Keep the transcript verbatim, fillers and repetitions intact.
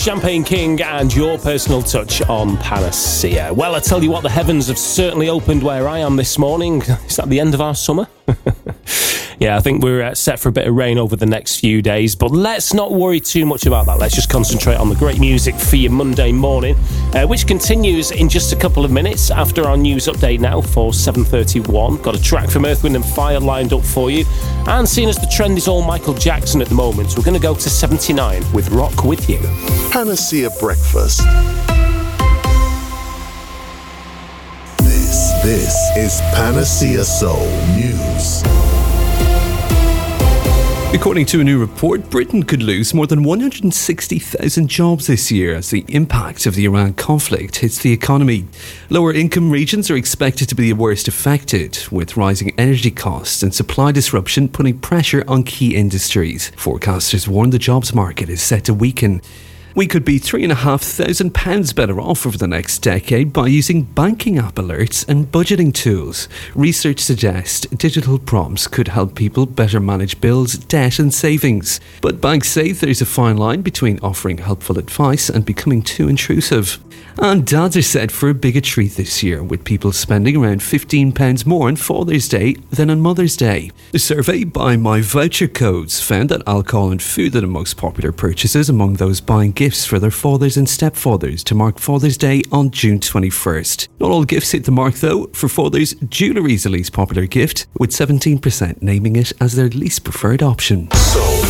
Champagne King and Your Personal Touch on Panacea. Well, I tell you what, the heavens have certainly opened where I am this morning. Is that the end of our summer? Yeah, I think we're uh, set for a bit of rain over the next few days, but let's not worry too much about that. Let's just concentrate on the great music for your Monday morning, uh, which continues in just a couple of minutes after our news update now for seven thirty-one. Got a track from Earth, Wind and Fire lined up for you. And seeing as the trend is all Michael Jackson at the moment, we're going to go to seventy-nine with Rock With You. Panacea Breakfast. This, this is Panacea Soul News. According to a new report, Britain could lose more than one hundred sixty thousand jobs this year as the impact of the Iran conflict hits the economy. Lower income regions are expected to be the worst affected, with rising energy costs and supply disruption putting pressure on key industries. Forecasters warn the jobs market is set to weaken. We could be three and a half thousand pounds better off over the next decade by using banking app alerts and budgeting tools. Research suggests digital prompts could help people better manage bills, debt and savings. But banks say there's a fine line between offering helpful advice and becoming too intrusive. And dads are set for a bigger treat this year, with people spending around fifteen pounds more on Father's Day than on Mother's Day. A survey by My Voucher Codes found that alcohol and food are the most popular purchases among those buying gifts for their fathers and stepfathers to mark Father's Day on June twenty-first. Not all gifts hit the mark though. For fathers, jewellery is the least popular gift, with seventeen percent naming it as their least preferred option. Soul